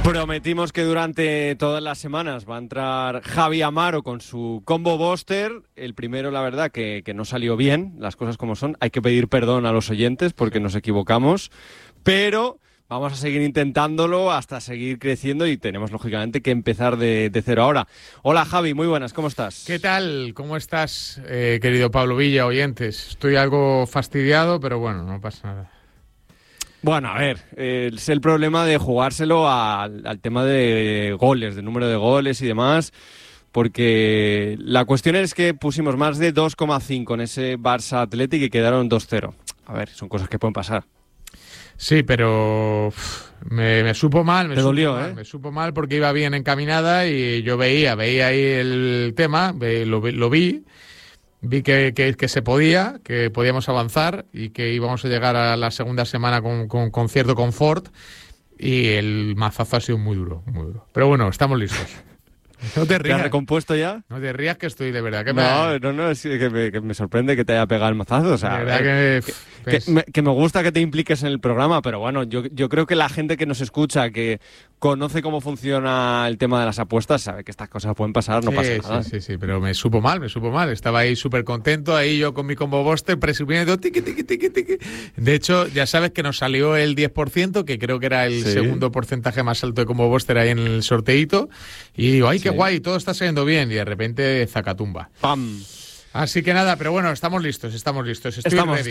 Prometimos que durante todas las semanas va a entrar Javi Amaro con su combo Buster. El primero, la verdad, que no salió bien, las cosas como son. Hay que pedir perdón a los oyentes porque nos equivocamos, pero vamos a seguir intentándolo hasta seguir creciendo y tenemos, lógicamente, que empezar de cero ahora. Hola, Javi, muy buenas, ¿cómo estás? ¿Qué tal? ¿Cómo estás, querido Pablo Villa, oyentes? Estoy algo fastidiado, pero bueno, no pasa nada. Bueno, a ver, es el problema de jugárselo al tema de goles, de número de goles y demás, porque la cuestión es que pusimos más de 2,5 en ese Barça Athletic y quedaron 2-0. A ver, son cosas que pueden pasar. Sí, pero me supo mal. Me dolió, ¿eh? Me supo mal porque iba bien encaminada y yo veía ahí el tema, lo vi. Vi que se podía, que podíamos avanzar y que íbamos a llegar a la segunda semana con cierto confort, y el mazazo ha sido muy duro, muy duro. Pero bueno, estamos listos. No te rías. ¿Te has recompuesto ya? No te rías, que estoy de verdad. Que No, es que me sorprende que te haya pegado el mazazo. O sea, de verdad que me gusta que te impliques en el programa, pero bueno, yo creo que la gente que nos escucha, que conoce cómo funciona el tema de las apuestas, sabe que estas cosas pueden pasar, no pasa nada. Sí, pero me supo mal. Estaba ahí súper contento, ahí yo con mi combo Buster presumiendo, tiqui. De hecho, ya sabes que nos salió el 10%, que creo que era el segundo porcentaje más alto de combo Buster ahí en el sorteíto, y digo, ay, qué guay, todo está saliendo bien, y de repente zacatumba. ¡Pam! Así que nada, pero bueno, estamos listos. Estamos listos.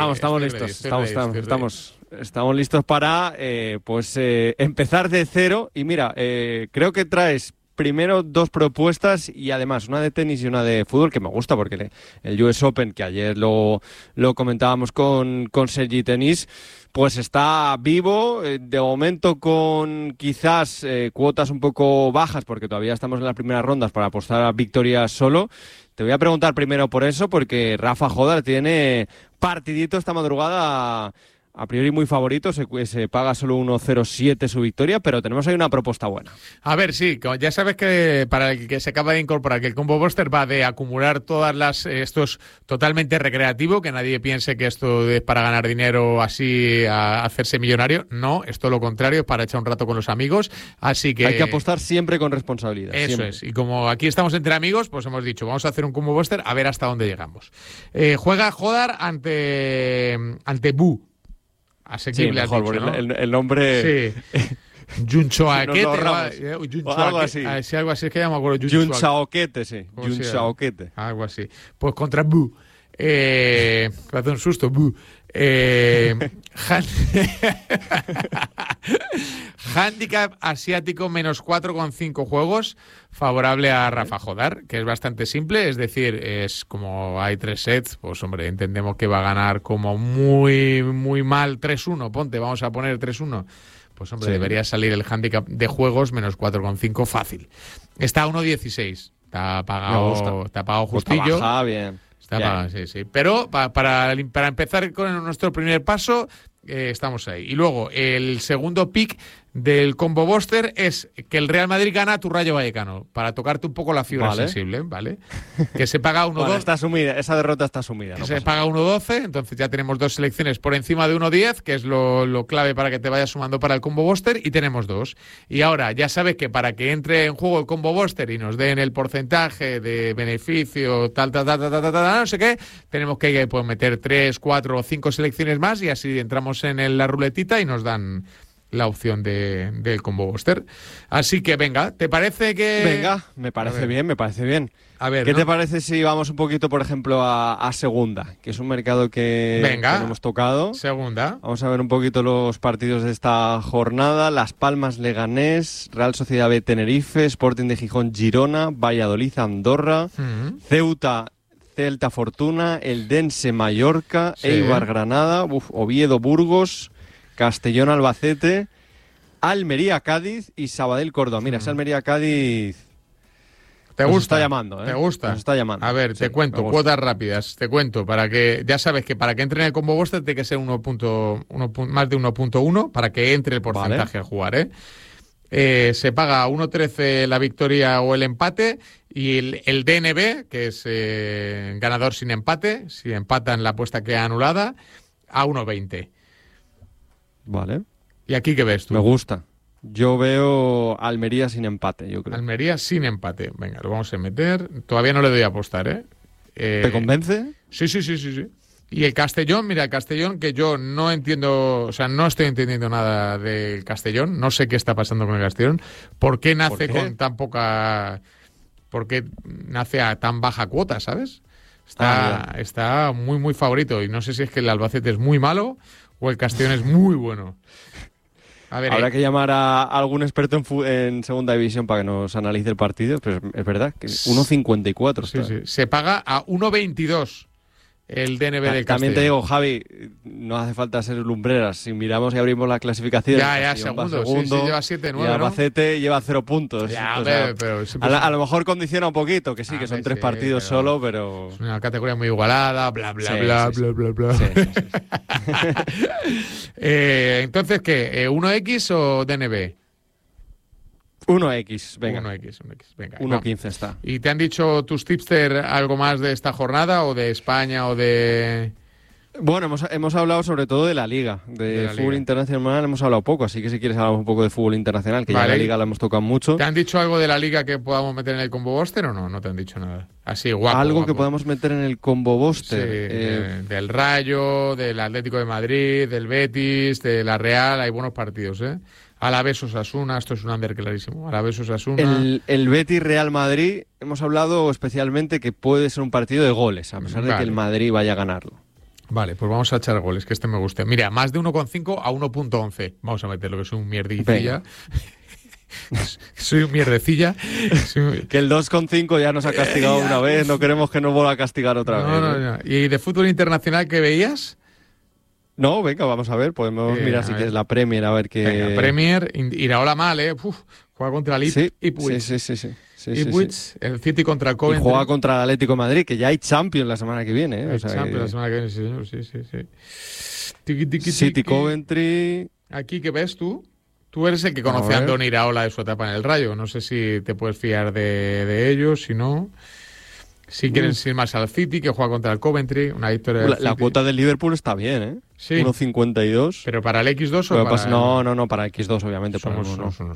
Estamos listos para empezar de cero. Y mira, creo que traes primero dos propuestas y además una de tenis y una de fútbol, que me gusta porque el US Open, que ayer lo comentábamos con Sergi Tenis, pues está vivo, de momento con quizás cuotas un poco bajas porque todavía estamos en las primeras rondas para apostar a victorias solo. Te voy a preguntar primero por eso, porque Rafa Jódar tiene partidito esta madrugada, a priori muy favorito, se paga solo 1.07 su victoria, pero tenemos ahí una propuesta buena. A ver, sí, ya sabes que para el que se acaba de incorporar, que el combo Buster va de acumular esto es totalmente recreativo, que nadie piense que esto es para ganar dinero así, a hacerse millonario. No, es todo lo contrario, es para echar un rato con los amigos, así que... Hay que apostar siempre con responsabilidad. Eso siempre. Es, y como aquí estamos entre amigos, pues hemos dicho, vamos a hacer un combo Buster a ver hasta dónde llegamos. Juega Jódar ante Bu. Asequible, sí, mejor, dicho, ¿no? el nombre... Sí. Junchoaquete o algo así. Sí, algo así, es que ya me acuerdo. Junchaoquete, sí. Junchaoquete. Algo así. Pues contra Bu. Me hace un susto, Bu. Handicap asiático menos 4,5 juegos, favorable a Rafa Jódar, que es bastante simple, es decir, es como hay 3 sets, pues hombre, entendemos que va a ganar como muy, muy mal 3-1, vamos a poner 3-1. Pues hombre, debería salir el handicap de juegos menos 4,5 fácil. Está a 1,16, está pagado justillo. Pues está bien. Está pagado, sí. Pero para empezar con nuestro primer paso, estamos ahí. Y luego, el segundo pick del combo Buster es que el Real Madrid gana a tu Rayo Vallecano, para tocarte un poco la fibra sensible, ¿vale? Que se paga 1-12. Bueno, está asumida, esa derrota está asumida. Que se paga 1-12, entonces ya tenemos dos selecciones por encima de 1-10, que es lo clave para que te vayas sumando para el combo Buster, y tenemos dos. Y ahora, ya sabes que para que entre en juego el combo Buster y nos den el porcentaje de beneficio, no sé qué, tenemos que pues, meter 3, 4 o 5 selecciones más, y así entramos en la ruletita y nos dan la opción del combo Buster. Así que venga, ¿te parece que...? Venga, me parece bien. A ver, ¿qué te parece si vamos un poquito, por ejemplo, a segunda? Que es un mercado que no hemos tocado. Segunda. Vamos a ver un poquito los partidos de esta jornada. Las Palmas Leganés, Real Sociedad B Tenerife, Sporting de Gijón Girona, Valladolid Andorra, Ceuta Celta Fortuna, Eldense Mallorca, Eibar Granada, Oviedo Burgos, Castellón Albacete, Almería Cádiz y Sabadell Córdoba. Mira, ese Almería Cádiz ¿Te nos gusta? Está llamando, ¿eh? ¿Te gusta? Nos está llamando. A ver, te cuento, cuotas rápidas, para que, ya sabes que para que entre en el combo Buster tiene que ser más de 1.1 para que entre el porcentaje a jugar, ¿eh? Se paga 1.13 la victoria o el empate, y el DNB, que es ganador sin empate, si empatan la apuesta queda anulada, a 1.20. Vale. ¿Y aquí qué ves tú? Me gusta. Yo veo Almería sin empate, yo creo. Almería sin empate. Venga, lo vamos a meter. Todavía no le doy a apostar, ¿eh? ¿Te convence? Sí. Y el Castellón, mira, el Castellón, que yo no entiendo, o sea, no estoy entendiendo nada del Castellón, no sé qué está pasando con el Castellón, ¿por qué nace con tan poca, por qué nace a tan baja cuota, ¿sabes? Está muy, muy favorito, y no sé si es que el Albacete es muy malo o el Castellón es muy bueno. A ver, habrá que llamar a algún experto en segunda división para que nos analice el partido, pero es verdad que 1.54 está. Sí. Se paga a 1.22 el DNB del Castellón. También te digo, Javi, no hace falta ser lumbreras. Si miramos y abrimos la clasificación, ya, segundo. Sí, lleva 7-9, y Albacete lleva 0 puntos. Ya, o sea, pero a lo mejor condiciona un poquito, que sí, que son 3 partidos solo, pero... Es una categoría muy igualada, bla. Sí. Entonces, ¿qué? ¿1X o DNB? 1X, venga. 1X, venga. 1.15 está. ¿Y te han dicho tus tipster algo más de esta jornada o de España o de...? Bueno, hemos hablado sobre todo de la Liga. De fútbol internacional hemos hablado poco, así que si quieres hablamos un poco de fútbol internacional, que vale. Ya la Liga la hemos tocado mucho. ¿Te han dicho algo de la Liga que podamos meter en el combo Buster o no? No te han dicho nada. Así, guapo. Algo guapo. Que podamos meter en el combo Buster. Sí, del Rayo, del Atlético de Madrid, del Betis, de la Real, hay buenos partidos, ¿eh? Alavés Osasuna, esto es un under clarísimo. Alavés Osasuna. El Betis Real Madrid, hemos hablado especialmente que puede ser un partido de goles, a pesar de que el Madrid vaya a ganarlo. Vale, pues vamos a echar goles, que este me guste. Mira, más de 1,5 a 1,11. Vamos a meterlo, que soy un mierdecilla. Soy un mierdecilla. Que el 2,5 ya nos ha castigado una vez, no queremos que nos vuelva a castigar otra vez. No. ¿Y de fútbol internacional qué veías? No, venga, vamos a ver, podemos mirar si quieres la Premier, a ver qué... Venga, Premier, Iraola mal, juega contra el Ipswich. Sí. El City contra el Coventry. Y juega contra el Atlético de Madrid, que ya hay Champions la semana que viene. Hay Champions la semana que viene, sí, señor, sí. City Coventry... ¿Aquí qué ves tú? Tú eres el que conoce a Andoni Iraola de su etapa en el Rayo. No sé si te puedes fiar de ellos, si no... Si quieres ir más al City, que juega contra el Coventry, una victoria del City. La cuota del Liverpool está bien, ¿eh? Sí. 1.52. ¿Pero para el X2 o para...? No, para X2, obviamente. Somos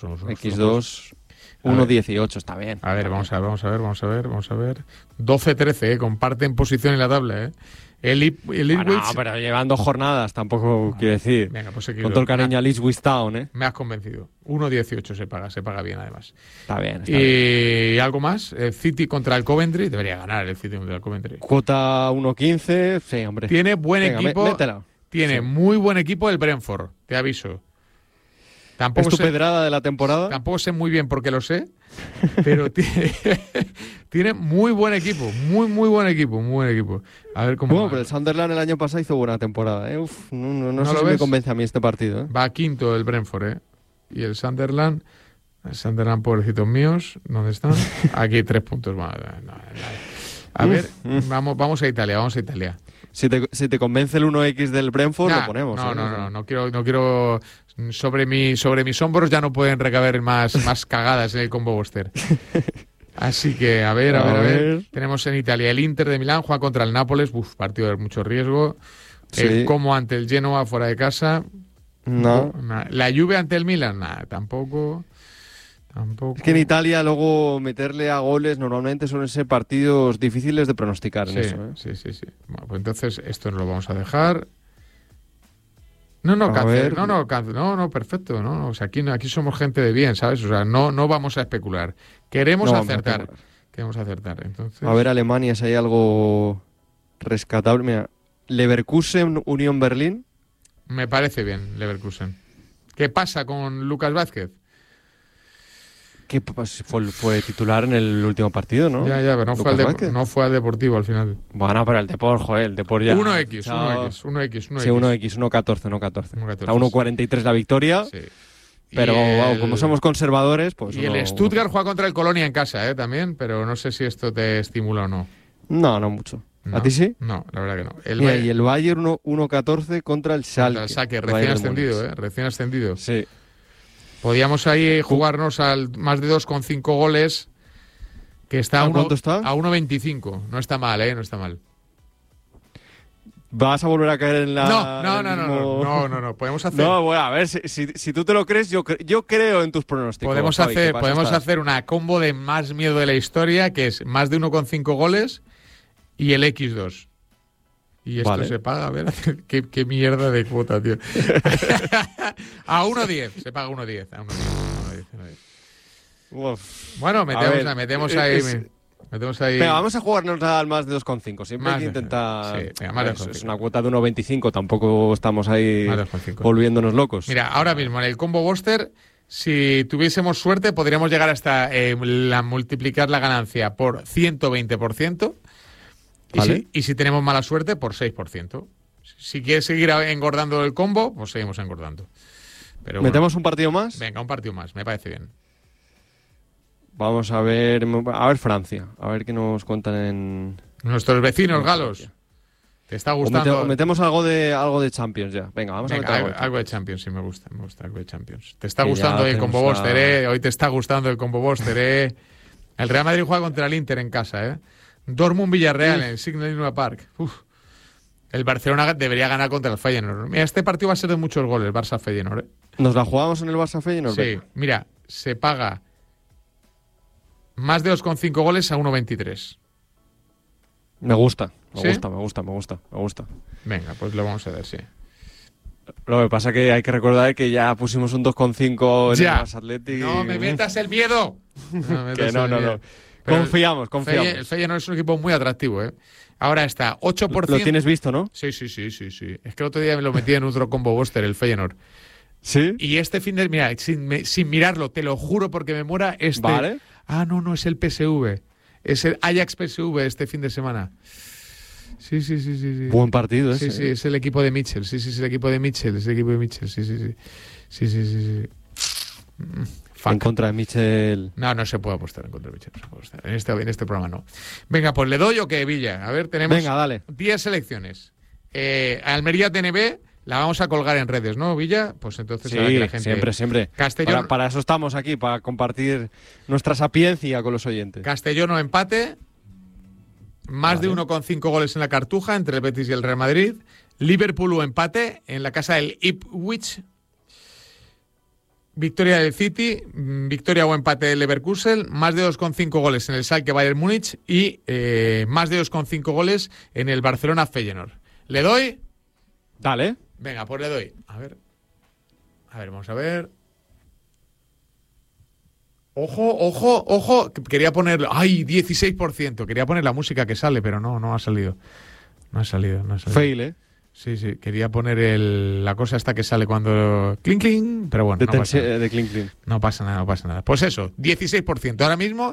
X2, 1.18, está bien. A ver, vamos a ver. 12-13, comparten posición en la tabla, ¿eh? El Ipswich... No, pero llevando jornadas, tampoco quiero decir. Venga, pues con todo el cariño al Ipswich Town, ¿eh? Me has convencido. 1.18 se paga bien, además. Está bien. ¿Y algo más? El City contra el Coventry. Debería ganar el City contra el Coventry. Cuota 1.15, sí, hombre. Tiene buen equipo. Métela. Tiene muy buen equipo el Brentford, te aviso. ¿Es tu pedrada de la temporada? Tampoco sé muy bien por qué lo sé, pero tiene muy buen equipo, muy buen equipo. A ver cómo. Bueno, pero el Sunderland el año pasado hizo buena temporada, ¿eh? No sé si me convence a mí este partido, ¿eh? Va quinto el Brentford, ¿eh? Y el Sunderland, pobrecitos míos, ¿dónde están? Aquí 3 puntos más. A ver, vamos a Italia. Si te convence el 1X del Brentford, lo ponemos. No quiero. Sobre mis hombros ya no pueden recaber más cagadas en el combo Buster. Así que, a ver. Tenemos en Italia el Inter de Milán, juega contra el Nápoles. Partido de mucho riesgo. El Como ante el Genoa fuera de casa. No. La Juve ante el Milan, nada, tampoco. Es que en Italia luego meterle a goles normalmente suelen ser partidos difíciles de pronosticar en eso, ¿eh? Sí. Bueno, pues entonces esto nos lo vamos a dejar. No, perfecto. No, o sea, aquí somos gente de bien, ¿sabes? O sea, no vamos a especular. Queremos acertar. Entonces... A ver, Alemania, si hay algo rescatable. Mira, Leverkusen, Unión Berlín. Me parece bien, Leverkusen. ¿Qué pasa con Lucas Vázquez? Que pues, fue titular en el último partido, ¿no? Ya, pero no fue al Deportivo al final. Bueno, pero el Depor, el Depor ya... 1X. Sí, 1X, 1.14. Está 1.43 la victoria. Sí. Pero como somos conservadores, pues... Y el Stuttgart juega contra el Colonia en casa, también, pero no sé si esto te estimula o no. No mucho. ¿A ti sí? No, la verdad que no. Y el Bayern 1.14 contra el Schalke. Recién ascendido. Sí. Podíamos ahí jugarnos al más de 2,5 goles, que está ¿Cuánto está? A 1.25. No está mal, no está mal. ¿Vas a volver a caer en la...? No, podemos hacer... No, bueno, a ver, si tú te lo crees, yo creo en tus pronósticos. Podemos hacer una combo de más miedo de la historia, que es más de 1,5 goles y el X2. Y esto se paga, a ver, qué mierda de cuota, tío. A 1,10, se paga 1,10. A 1,10. Bueno, metemos ahí... Venga, vamos a jugarnos al más de 2,5. Siempre hay que intentar... Sí, venga, más de 2,5. Es una cuota de 1,25. Tampoco estamos ahí volviéndonos locos. Mira, ahora mismo en el Combo Buster, si tuviésemos suerte, podríamos llegar hasta multiplicar la ganancia por 120%. ¿Vale? Y si tenemos mala suerte, por 6%. Si quieres seguir engordando el combo, pues seguimos engordando. Pero ¿metemos un partido más? Venga, un partido más, me parece bien. Vamos a ver Francia, a ver qué nos cuentan en... Nuestros vecinos galos. ¿Te está gustando? O metemos algo de Champions ya. Venga, vamos a meter algo de Champions, sí, me gusta algo de Champions. ¿Te está gustando el Combo Buster, Hoy te está gustando el Combo Buster, El Real Madrid juega contra el Inter en casa, Dortmund-Villarreal en el Signal Iduna Park. El Barcelona debería ganar contra el Feyenoord. Mira, este partido va a ser de muchos goles, Barça-Feyenoord, ¿Nos la jugamos en el Barça-Feyenoord? Sí, mira, se paga más de 2,5 goles a 1,23. Me gusta. Venga, pues lo vamos a ver, sí. Lo que pasa es que hay que recordar que ya pusimos un 2,5 en el Barça Athletic. ¡No me metas el miedo! No. Confiamos. El Feyenoord es un equipo muy atractivo, Ahora está 8%. Lo tienes visto, ¿no? Sí. Es que el otro día me lo metí en otro Combo Buster, el Feyenoord. ¿Sí? Y este fin de... Mira, sin mirarlo, te lo juro porque me muera Vale. Ah, no, es el PSV. Es el Ajax PSV este fin de semana. Sí. Buen partido ese. Sí, es el equipo de Mitchell. Sí, es el equipo de Mitchell. Sí. En contra de Mitchell. No se puede apostar en contra de Mitchell. No se puede apostar. En este programa no. Venga, pues le doy o qué, Villa. A ver, tenemos 10 selecciones. Almería TNB la vamos a colgar en redes, ¿no, Villa? Pues entonces sí, a que la gente... siempre. Castellón... Para eso estamos aquí, para compartir nuestra sapiencia con los oyentes. Castellón o empate. Más de 1,5 goles en la Cartuja entre el Betis y el Real Madrid. Liverpool o empate en la casa del Ipswich. Victoria del City, victoria o empate del Leverkusen, más de 2,5 goles en el Schalke Bayern Múnich y más de 2,5 goles en el Barcelona Feyenoord. ¿Le doy? Dale. Venga, pues le doy. A ver, vamos a ver. Ojo. Quería ponerlo. ¡Ay, 16%! Quería poner la música que sale, pero no ha salido. No ha salido. Fail, Sí, quería poner la cosa esta que sale cuando... ¡Cling, cling! Pero bueno, de cling, cling. No pasa nada. Pues eso, 16%. Ahora mismo,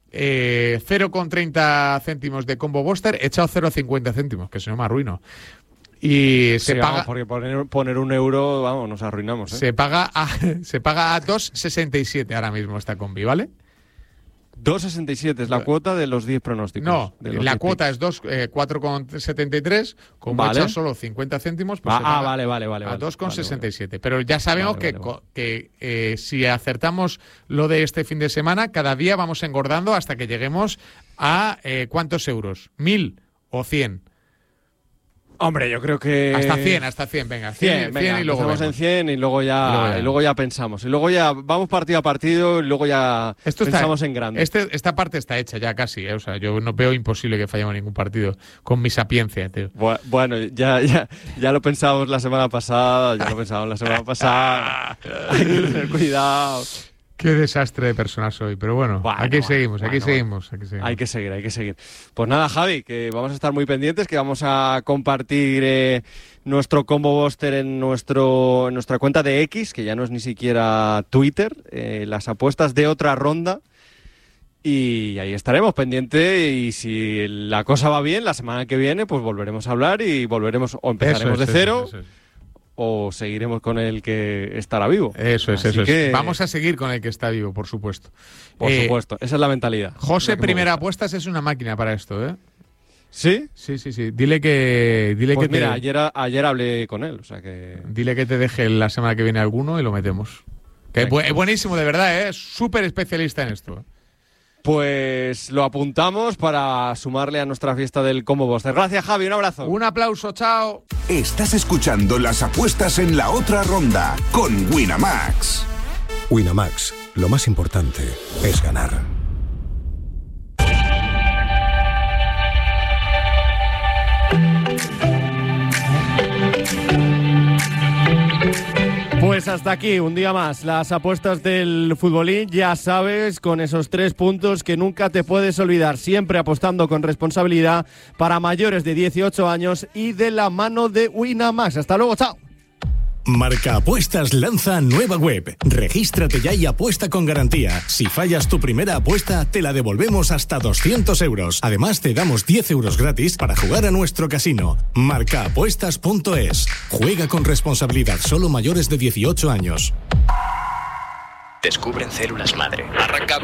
0,30 céntimos de Combo Buster, echado 0,50 céntimos, que si no me arruino. Y se paga... Vamos, porque poner un euro, vamos, nos arruinamos, Se paga a 2,67 ahora mismo esta combi, ¿vale? 2,67 es la cuota de los 10 pronósticos. No, la cuota es 4,73, como echas solo 50 céntimos, pues vale. A 2,67. Pero ya sabemos que si acertamos lo de este fin de semana, cada día vamos engordando hasta que lleguemos a ¿cuántos euros? ¿1.000 o 100? Hombre, yo creo que... Hasta 100, venga. 100 venga, y luego vemos. En 100 y luego ya pensamos. Y luego ya vamos partido a partido y luego ya pensamos en grande. Esta parte está hecha ya casi, O sea, yo no veo imposible que fallemos ningún partido con mi sapiencia, tío. Bueno, ya lo pensamos la semana pasada, Hay que tener cuidado. Qué desastre de persona soy, pero bueno, aquí seguimos. Hay que seguir. Pues nada, Javi, que vamos a estar muy pendientes, que vamos a compartir nuestro Combo Buster en nuestra cuenta de X, que ya no es ni siquiera Twitter, las apuestas de otra ronda. Y ahí estaremos pendientes y si la cosa va bien, la semana que viene, pues volveremos a hablar y empezaremos de cero. Eso. O seguiremos con el que estará vivo. Eso es. Vamos a seguir con el que está vivo, por supuesto. Por supuesto, esa es la mentalidad. José, Primera Apuestas es una máquina para esto, ¿eh? ¿Sí? Sí. Dile que... Pues mira, ayer hablé con él, o sea que... Dile que te deje la semana que viene alguno y lo metemos. Que es buenísimo, de verdad, ¿eh? Es súper especialista en esto. pues lo apuntamos para sumarle a nuestra fiesta del Combo Buster. Gracias, Javi, un abrazo. Un aplauso, chao. Estás escuchando las apuestas en la otra ronda con Winamax. Winamax, lo más importante es ganar. Pues hasta aquí, un día más, las apuestas del futbolín, ya sabes, con esos 3 puntos que nunca te puedes olvidar, siempre apostando con responsabilidad para mayores de 18 años y de la mano de Winamax. Hasta luego, chao. Marca Apuestas lanza nueva web. Regístrate ya y apuesta con garantía. Si fallas tu primera apuesta, te la devolvemos hasta 200 euros. Además, te damos 10 euros gratis para jugar a nuestro casino. Marcaapuestas.es. Juega con responsabilidad, solo mayores de 18 años. Descubren células madre. Arranca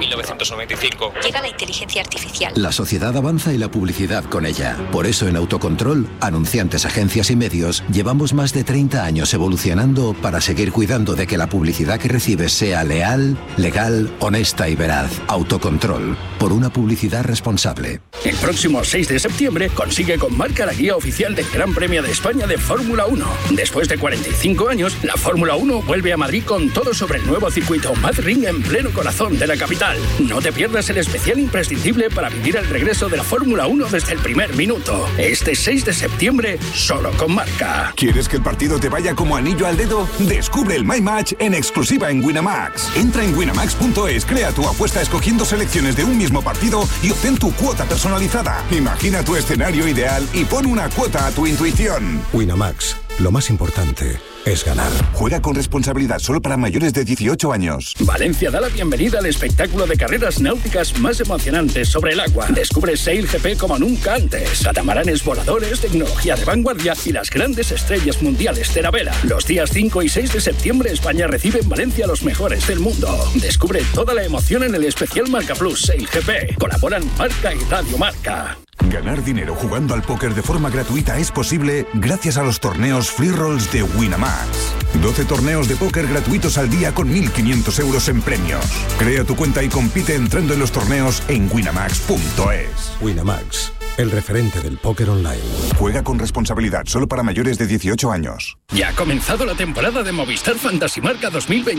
1995. Llega la inteligencia artificial. La sociedad avanza y la publicidad con ella. Por eso en Autocontrol, anunciantes, agencias y medios, llevamos más de 30 años evolucionando para seguir cuidando de que la publicidad que recibes sea leal, legal, honesta y veraz. Autocontrol, por una publicidad responsable. El próximo 6 de septiembre consigue con Marca la guía oficial del Gran Premio de España de Fórmula 1. Después de 45 años, la Fórmula 1 vuelve a Madrid con todo sobre el nuevo circuito Ring en pleno corazón de la capital. No te pierdas el especial imprescindible para vivir el regreso de la Fórmula 1 desde el primer minuto. Este 6 de septiembre, solo con Marca. ¿Quieres que el partido te vaya como anillo al dedo? Descubre el My Match en exclusiva en Winamax. Entra en winamax.es, crea tu apuesta escogiendo selecciones de un mismo partido y obtén tu cuota personalizada. Imagina tu escenario ideal y pon una cuota a tu intuición. Winamax, lo más importante es ganar. Juega con responsabilidad, solo para mayores de 18 años. Valencia da la bienvenida al espectáculo de carreras náuticas más emocionantes sobre el agua. Descubre SailGP como nunca antes. Catamaranes voladores, tecnología de vanguardia y las grandes estrellas mundiales de la vela. Los días 5 y 6 de septiembre, España recibe en Valencia a los mejores del mundo. Descubre toda la emoción en el especial Marca Plus SailGP. Colaboran Marca y Radio Marca. Ganar dinero jugando al póker de forma gratuita es posible gracias a los torneos Free Rolls de Winamax. 12 torneos de póker gratuitos al día con 1.500 euros en premios. Crea tu cuenta y compite entrando en los torneos en winamax.es. Winamax, el referente del póker online. Juega con responsabilidad, solo para mayores de 18 años. Ya ha comenzado la temporada de Movistar Fantasy Marca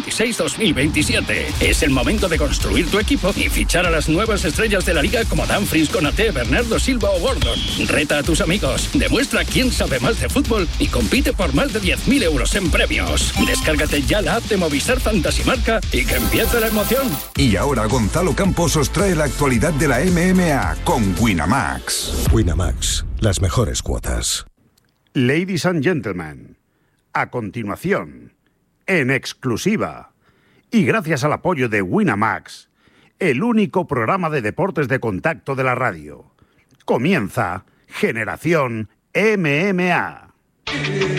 2026-2027. Es el momento de construir tu equipo y fichar a las nuevas estrellas de la liga como Dumfries, Konaté, Bernardo Silva o Gordon. Reta a tus amigos, demuestra quién sabe más de fútbol y compite por más de 10.000 euros en premios. Descárgate ya la app de Movistar Fantasy Marca y que empiece la emoción. Y ahora Gonzalo Campos os trae la actualidad de la MMA con Winamax. Winamax, las mejores cuotas. Ladies and gentlemen, a continuación, en exclusiva, y gracias al apoyo de Winamax, el único programa de deportes de contacto de la radio, comienza Generación MMA.